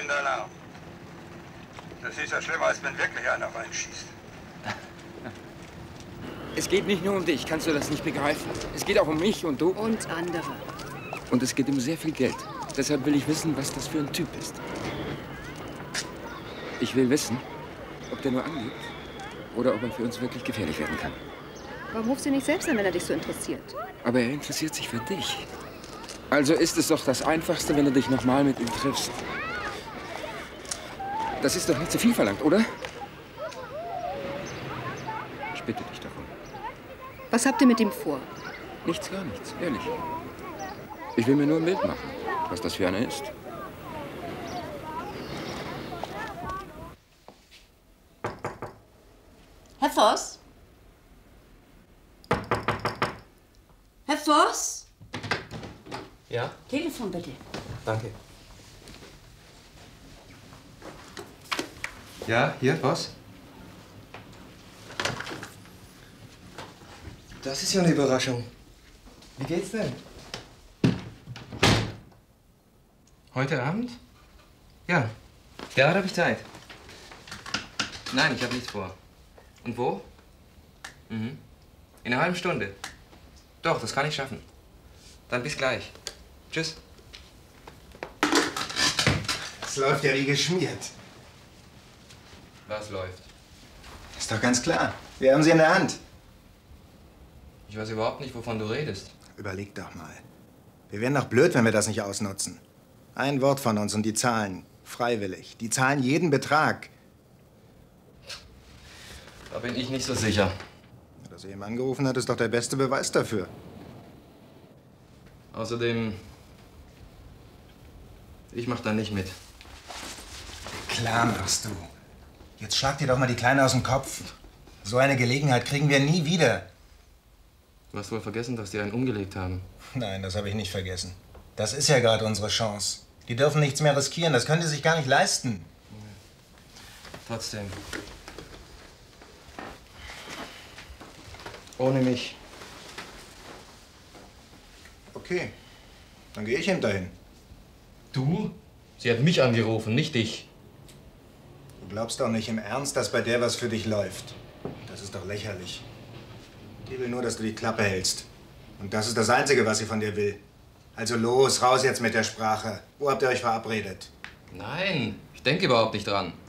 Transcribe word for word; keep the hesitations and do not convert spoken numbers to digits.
ausreichend Alarm. Das ist ja schlimmer, als wenn wirklich einer auf einen schießt. Es geht nicht nur um dich, kannst du das nicht begreifen? Es geht auch um mich und du. Und andere. Und es geht um sehr viel Geld. Deshalb will ich wissen, was das für ein Typ ist. Ich will wissen, ob der nur angibt oder ob er für uns wirklich gefährlich werden kann. Warum rufst du ihn nicht selbst an, wenn er dich so interessiert? Aber er interessiert sich für dich. Also ist es doch das Einfachste, wenn du dich nochmal mit ihm triffst. Das ist doch nicht zu viel verlangt, oder? Ich bitte dich darum. Was habt ihr mit ihm vor? Nichts, gar nichts, ehrlich. Ich will mir nur ein Bild machen, was das für einer ist. Herr Voss? Herr Voss? Ja? Telefon bitte. Danke. Ja, hier, was? Das ist ja eine Überraschung. Wie geht's denn? Heute Abend? Ja. Ja, da habe ich Zeit. Nein, ich habe nichts vor. Und wo? Mhm. In einer halben Stunde. Doch, das kann ich schaffen. Dann bis gleich. Tschüss. Es läuft ja wie geschmiert. Was läuft? Ist doch ganz klar. Wir haben sie in der Hand. Ich weiß überhaupt nicht, wovon du redest. Überleg doch mal. Wir wären doch blöd, wenn wir das nicht ausnutzen. Ein Wort von uns und die zahlen. Freiwillig. Die zahlen jeden Betrag. Da bin ich nicht so sicher. Dass er ihm angerufen hat, ist doch der beste Beweis dafür. Außerdem, ich mach da nicht mit. Klar machst du. Jetzt schlag dir doch mal die Kleine aus dem Kopf. So eine Gelegenheit kriegen wir nie wieder. Du hast wohl vergessen, dass die einen umgelegt haben. Nein, das habe ich nicht vergessen. Das ist ja gerade unsere Chance. Die dürfen nichts mehr riskieren. Das können die sich gar nicht leisten. Trotzdem. Ohne mich. Okay, dann gehe ich hinterhin. Du? Sie hat mich angerufen, nicht dich. Du glaubst doch nicht im Ernst, dass bei der was für dich läuft. Das ist doch lächerlich. Die will nur, dass du die Klappe hältst. Und das ist das Einzige, was sie von dir will. Also los, raus jetzt mit der Sprache. Wo habt ihr euch verabredet? Nein, ich denke überhaupt nicht dran.